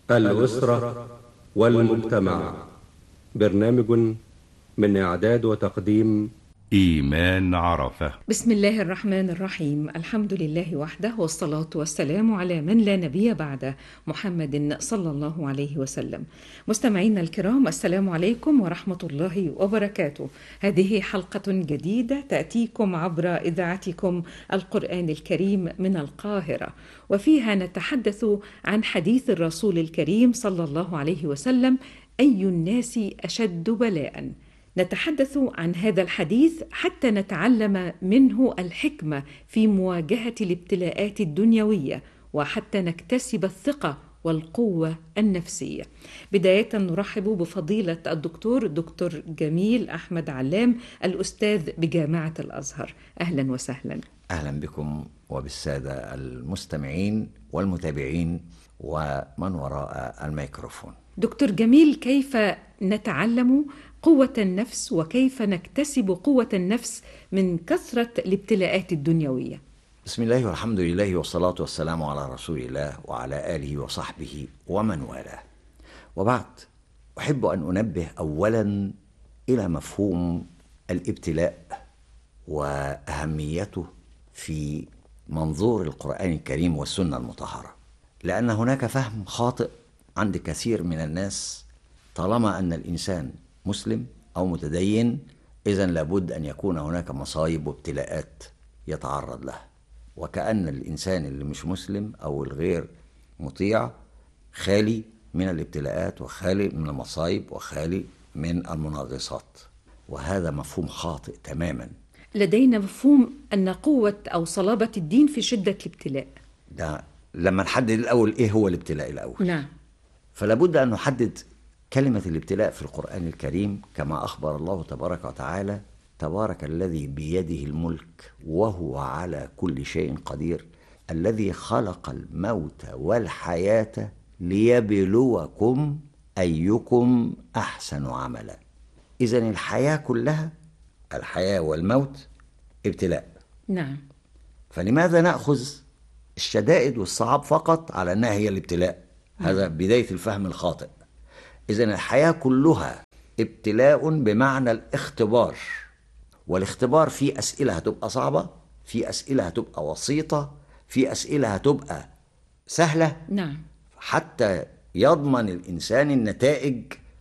الأسرة والمجتمع. برنامج من إعداد وتقديم إيمان عرفة. بسم الله الرحمن الرحيم. الحمد لله وحده، والصلاة والسلام على من لا نبي بعده، محمد صلى الله عليه وسلم. مستمعينا الكرام، السلام عليكم ورحمة الله وبركاته. هذه حلقة جديدة تأتيكم عبر إذاعتكم القرآن الكريم من القاهرة، وفيها نتحدث عن حديث الرسول الكريم صلى الله عليه وسلم: أي الناس أشد بلاءً. نتحدث عن هذا الحديث حتى نتعلم منه الحكمة في مواجهة الابتلاءات الدنيوية، وحتى نكتسب الثقة والقوة النفسية. بداية نرحب بفضيلة دكتور جميل أحمد علام، الأستاذ بجامعة الأزهر. أهلا وسهلا. أهلا بكم وبالسادة المستمعين والمتابعين ومن وراء الميكروفون. دكتور جميل، كيف نتعلم قوة النفس وكيف نكتسب قوة النفس من كثرة الابتلاءات الدنيوية؟ بسم الله والحمد لله والصلاة والسلام على رسول الله وعلى آله وصحبه ومن والاه، وبعد، أحب أن أنبه أولا إلى مفهوم الابتلاء وأهميته في منظور القرآن الكريم والسنة المطهرة، لأن هناك فهم خاطئ عند كثير من الناس. طالما أن الإنسان مسلم أو متدين، إذن لابد أن يكون هناك مصايب وابتلاءات يتعرض لها، وكأن الإنسان اللي مش مسلم أو الغير مطيع خالي من الابتلاءات وخالي من المصايب وخالي من المناغصات، وهذا مفهوم خاطئ تماما. لدينا مفهوم أن قوة أو صلابة الدين في شدة الابتلاء. ده لما نحدد الأول إيه هو الابتلاء الأول. نعم. فلابد أن نحدد كلمة الابتلاء في القرآن الكريم، كما أخبر الله تبارك وتعالى: تبارك الذي بيده الملك وهو على كل شيء قدير، الذي خلق الموت والحياة ليبلوكم أيكم أحسن عملا. إذن الحياة كلها، الحياة والموت، ابتلاء. نعم. فلماذا نأخذ الشدائد والصعاب فقط على أنها هي الابتلاء؟ هذا بداية الفهم الخاطئ. إذن الحياة كلها ابتلاء بمعنى الاختبار، والاختبار فيه أسئلة هتبقى صعبة، في أسئلة هتبقى وسيطة، في أسئلة هتبقى سهلة. نعم. حتى يضمن الإنسان النتائج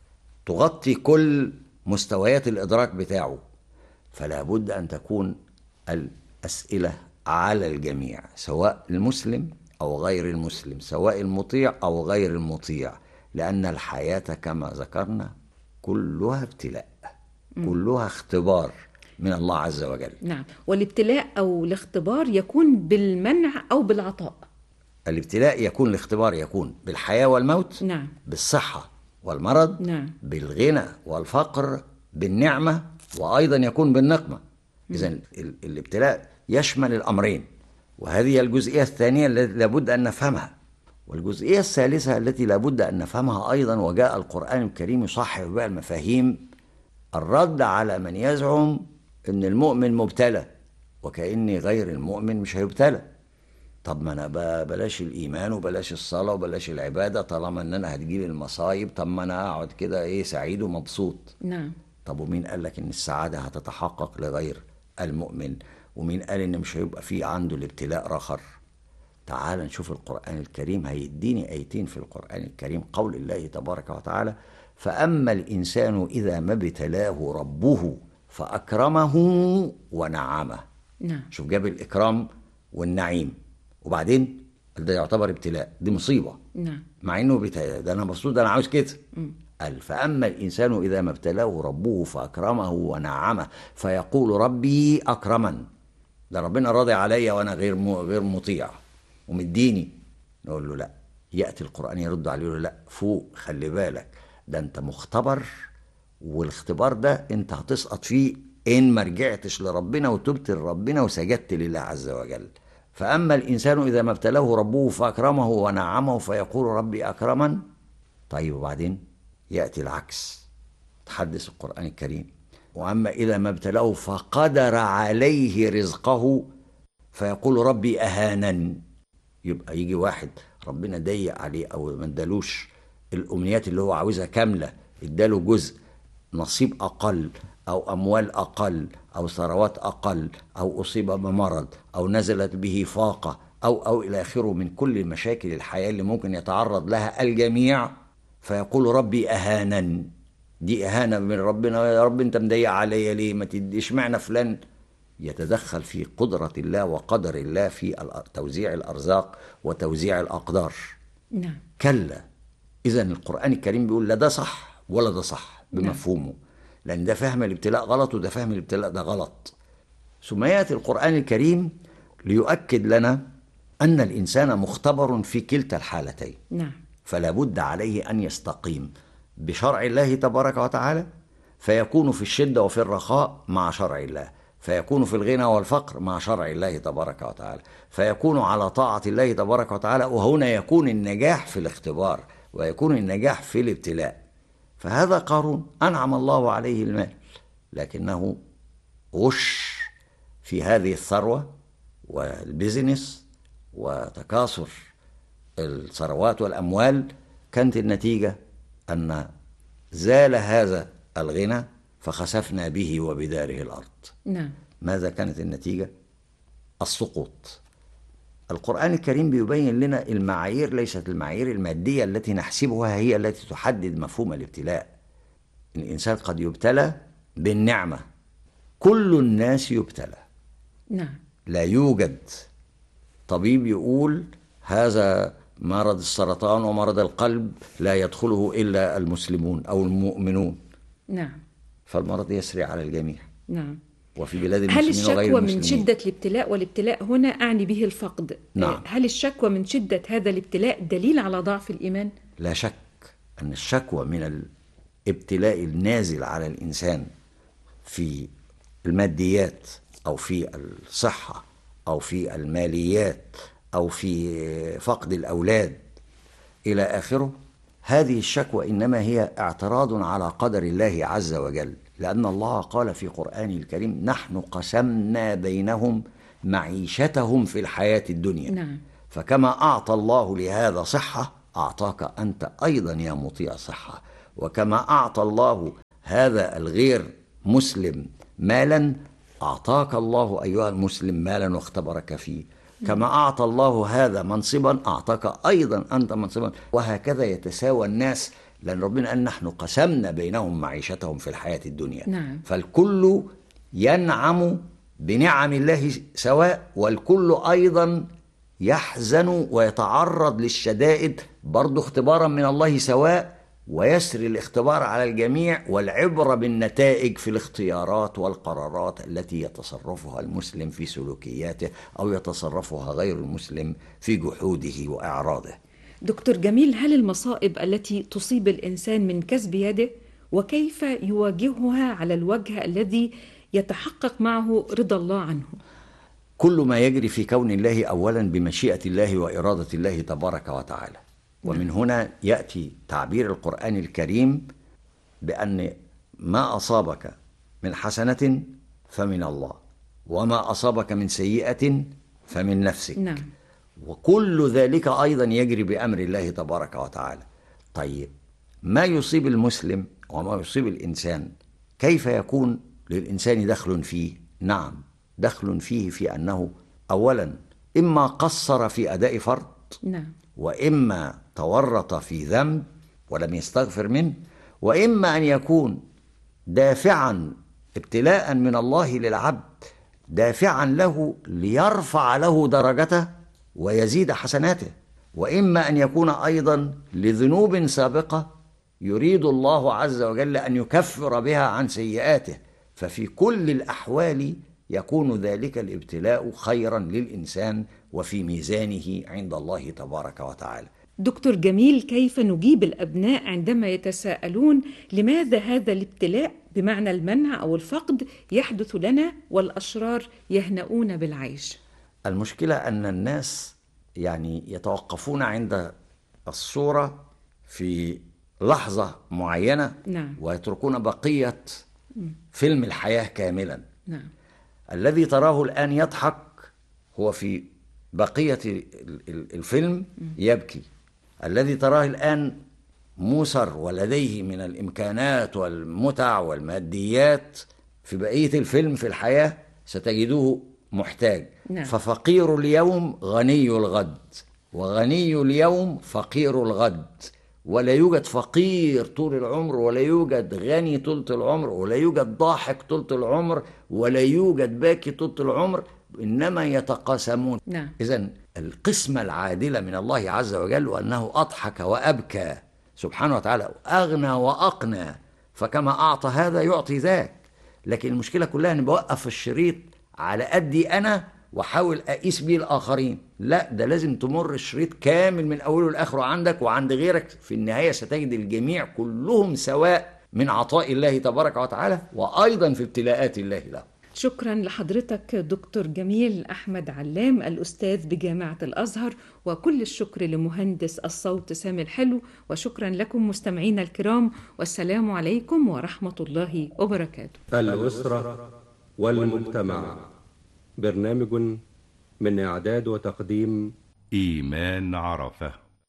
تغطي كل مستويات الإدراك بتاعه. فلا بد أن تكون الأسئلة على الجميع، سواء المسلم أو غير المسلم، سواء المطيع أو غير المطيع، لأن الحياة كما ذكرنا كلها ابتلاء، كلها اختبار من الله عز وجل. نعم. والابتلاء أو الاختبار يكون بالمنع أو بالعطاء. الابتلاء يكون، الاختبار يكون بالحياة والموت. نعم. بالصحة والمرض. نعم. بالغنى والفقر، بالنعمة، وأيضا يكون بالنقمة. إذن الابتلاء يشمل الأمرين، وهذه الجزئية الثانية التي لابد أن نفهمها. والجزئية الثالثة التي لابد أن نفهمها أيضا، وجاء القرآن الكريم يصحح بها المفاهيم، الرد على من يزعم أن المؤمن مبتلى وكأن غير المؤمن مش هيبتلى. طب ما أنا بلاش الإيمان وبلاش الصلاة وبلاش العبادة طالما أن أنا هتجيلي المصايب. طب ما أنا أقعد كده سعيد ومبسوط. نعم. طب ومين قال لك أن السعادة هتتحقق لغير المؤمن؟ ومين قال أن مش هيبقى فيه عنده الابتلاء رخر؟ تعال نشوف القرآن الكريم. هيديني آيتين في القرآن الكريم، قول الله تبارك وتعالى: فأما الإنسان إذا ما ابتلاه ربه فأكرمه ونعمه. نعم. شوف، جاب الإكرام والنعيم، وبعدين ده يعتبر ابتلاء، دي مصيبة. نعم. مع إنه ده أنا مبسوط، ده أنا عاوز كده. قال: فأما الإنسان إذا ما ابتلاه ربه فأكرمه ونعمه فيقول ربي أكرمن. ده ربنا راضي عليا وأنا غير مطيع ومديني. نقول له لا. يأتي القرآن يرد عليه، له لا، فوق، خلي بالك، ده أنت مختبر، والاختبار ده أنت هتسقط فيه إن ما رجعتش لربنا وتبت لربنا وسجدت لله عز وجل. فأما الإنسان إذا ما ابتلاه ربه فأكرمه ونعمه فيقول ربي أكرمن. طيب وبعدين يأتي العكس، تحدث القرآن الكريم: وأما إذا ما ابتلاه فقدر عليه رزقه فيقول ربي أهانن. يبقى يجي واحد ربنا ضيق عليه أو ما ادالوش الأمنيات اللي هو عاوزها كاملة اداله جزء، نصيب أقل أو أموال أقل أو ثروات أقل أو أصيب بمرض أو نزلت به فاقة أو إلى آخره من كل مشاكل الحياة اللي ممكن يتعرض لها الجميع، فيقول ربي أهانا. دي إهانة من ربنا، يا رب أنت مضيق عليا ليه؟ ما تديش معنى فلان. يتدخل في قدرة الله وقدر الله في توزيع الأرزاق وتوزيع الأقدار. نعم. كلا. إذا القرآن الكريم بيقول لا ده صح ولا ده صح بمفهومه، لأن ده فهم الابتلاء غلط وده فهم الابتلاء ده غلط. ثم يأتي القرآن الكريم ليؤكد لنا أن الإنسان مختبر في كلتا الحالتين. نعم. فلا بد عليه أن يستقيم بشرع الله تبارك وتعالى، فيكون في الشدة وفي الرخاء مع شرع الله، فيكون في الغنى والفقر مع شرع الله تبارك وتعالى، فيكون على طاعة الله تبارك وتعالى. وهنا يكون النجاح في الاختبار ويكون النجاح في الابتلاء. فهذا قارون أنعم الله عليه المال، لكنه غش في هذه الثروة والبزنس وتكاثر الثروات والأموال. كانت النتيجة أن زال هذا الغنى فخسفنا به وبداره الأرض. نعم. ماذا كانت النتيجة؟ السقوط. القرآن الكريم بيبين لنا المعايير ليست المعايير المادية التي نحسبها هي التي تحدد مفهوم الابتلاء. الإنسان قد يبتلى بالنعمة، كل الناس يبتلى. نعم. لا يوجد طبيب يقول هذا مرض السرطان ومرض القلب لا يدخله إلا المسلمون أو المؤمنون. نعم. فالمرض يسري على الجميع. نعم. وفي بلاد هل المسلمين وغير الشكوى المسلمين. من شدة الابتلاء، والابتلاء هنا أعني به الفقد، نعم. هل الشكوى من شدة هذا الابتلاء دليل على ضعف الإيمان؟ لا شك أن الشكوى من الابتلاء النازل على الإنسان في الماديات أو في الصحة أو في الماليات أو في فقد الأولاد إلى آخره، هذه الشكوى إنما هي اعتراض على قدر الله عز وجل، لأن الله قال في قرآن الكريم نحن قسمنا بينهم معيشتهم في الحياة الدنيا. نعم. فكما أعطى الله لهذا صحة أعطاك أنت أيضا يا مطيع صحة، وكما أعطى الله هذا الغير مسلم مالا أعطاك الله أيها المسلم مالا واختبرك فيه، كما أعطى الله هذا منصبا أعطاك أيضا أنت منصبا، وهكذا يتساوى الناس، لأن ربنا قال نحن قسمنا بينهم معيشتهم في الحياة الدنيا. نعم. فالكل ينعم بنعم الله سواء، والكل أيضا يحزن ويتعرض للشدائد برضو اختبارا من الله سواء، ويسري الاختبار على الجميع، والعبرة بالنتائج في الاختيارات والقرارات التي يتصرفها المسلم في سلوكياته أو يتصرفها غير المسلم في جحوده وإعراضه. دكتور جميل، هل المصائب التي تصيب الإنسان من كسب يده، وكيف يواجهها على الوجه الذي يتحقق معه رضا الله عنه؟ كل ما يجري في كون الله أولا بمشيئة الله وإرادة الله تبارك وتعالى. ومن هنا يأتي تعبير القرآن الكريم بأن ما أصابك من حسنة فمن الله، وما أصابك من سيئة فمن نفسك. نعم. وكل ذلك أيضا يجري بأمر الله تبارك وتعالى. طيب، ما يصيب المسلم وما يصيب الإنسان كيف يكون للإنسان دخل فيه؟ نعم، دخل فيه في أنه أولا إما قصر في أداء فرض، نعم، وإما تورط في ذنب ولم يستغفر منه، وإما أن يكون دافعا ابتلاء من الله للعبد، دافعا له ليرفع له درجته ويزيد حسناته، وإما أن يكون أيضا لذنوب سابقة يريد الله عز وجل أن يكفر بها عن سيئاته. ففي كل الأحوال يكون ذلك الابتلاء خيرا للإنسان وفي ميزانه عند الله تبارك وتعالى. دكتور جميل، كيف نجيب الأبناء عندما يتساءلون لماذا هذا الابتلاء بمعنى المنع أو الفقد يحدث لنا والأشرار يهنؤون بالعيش؟ المشكلة أن الناس يتوقفون عند الصورة في لحظة معينة، نعم، ويتركون بقية فيلم الحياة كاملا. نعم. الذي تراه الآن يضحك هو في بقية الفيلم يبكي، الذي تراه الآن مسر ولديه من الإمكانات والمتع والماديات، في بقية الفيلم في الحياة ستجدوه محتاج. نعم. ففقير اليوم غني الغد، وغني اليوم فقير الغد. ولا يوجد فقير طول العمر، ولا يوجد غني طول العمر، ولا يوجد ضاحك طول العمر، ولا يوجد باكي طول العمر، إنما يتقاسمون. نعم. إذن القسمة العادلة من الله عز وجل، وأنه أضحك وأبكى سبحانه وتعالى، أغنى وأقنى، فكما أعطى هذا يعطي ذاك. لكن المشكلة كلها أن بوقف الشريط على قدي أنا وحاول أقيس بيه الآخرين. لا، ده لازم تمر الشريط كامل من أوله لآخره عندك وعند غيرك. في النهاية ستجد الجميع كلهم سواء من عطاء الله تبارك وتعالى، وأيضا في ابتلاءات الله له. شكرا لحضرتك دكتور جميل أحمد علام، الأستاذ بجامعة الأزهر، وكل الشكر لمهندس الصوت سامي الحلو، وشكرا لكم مستمعينا الكرام، والسلام عليكم ورحمة الله وبركاته. الأسرة والمجتمع، برنامج من إعداد وتقديم إيمان عرفة.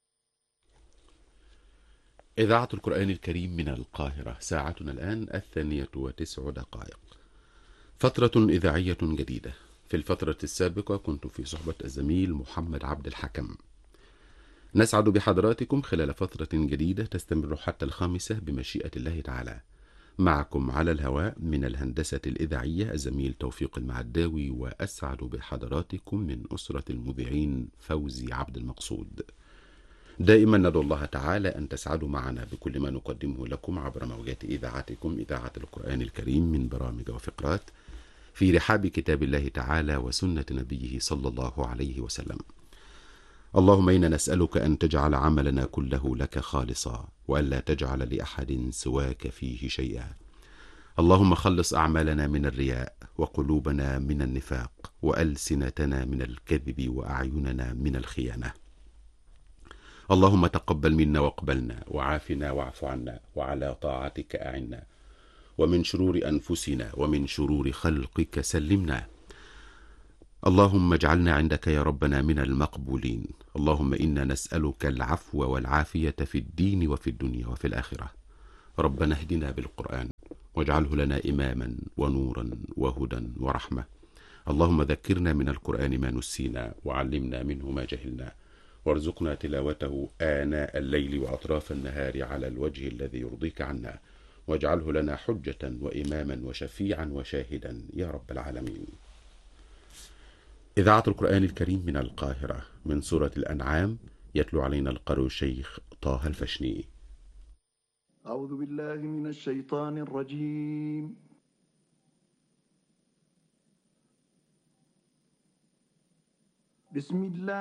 إذاعة القرآن الكريم من القاهرة، ساعتنا الآن 2:09. فترة إذاعية جديدة. في الفترة السابقة كنت في صحبة الزميل محمد عبد الحكم. نسعد بحضراتكم خلال فترة جديدة تستمر حتى 5 بمشيئة الله تعالى. معكم على الهواء من الهندسة الإذاعية الزميل توفيق المعداوي، وأسعد بحضراتكم من أسرة المذيعين فوزي عبد المقصود. دائما ندعو الله تعالى أن تسعدوا معنا بكل ما نقدمه لكم عبر موجات إذاعتكم، إذاعة القرآن الكريم، من برامج وفقرات في رحاب كتاب الله تعالى وسنة نبيه صلى الله عليه وسلم. اللهم إنا نسألك أن تجعل عملنا كله لك خالصا، وألا تجعل لأحد سواك فيه شيئا. اللهم خلص أعمالنا من الرياء، وقلوبنا من النفاق، وألسنتنا من الكذب، وأعيننا من الخيانة. اللهم تقبل منا واقبلنا، وعافنا واعف عنا، وعلى طاعتك أعنا، ومن شرور أنفسنا ومن شرور خلقك سلمنا. اللهم اجعلنا عندك يا ربنا من المقبولين. اللهم إنا نسألك العفو والعافية في الدين وفي الدنيا وفي الآخرة. ربنا اهدنا بالقرآن واجعله لنا إماما ونورا وهدى ورحمة. اللهم ذكرنا من القرآن ما نسينا، وعلمنا منه ما جهلنا، وارزقنا تلاوته آناء الليل وأطراف النهار على الوجه الذي يرضيك عنا، واجعله لنا حجة وإماما وشفيعا وشاهدا يا رب العالمين. إذاعة القرآن الكريم من القاهرة، من سورة الأنعام، يتلو علينا القارئ الشيخ طه الفشني. أعوذ بالله من الشيطان الرجيم. بسم الله